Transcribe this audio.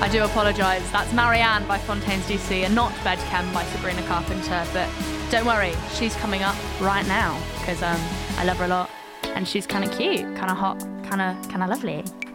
do apologise. That's Marianne by Fontaines DC and not Bedchem by Sabrina Carpenter. But don't worry, she's coming up right now because I love her a lot. And she's kind of cute, kind of hot, kind of lovely.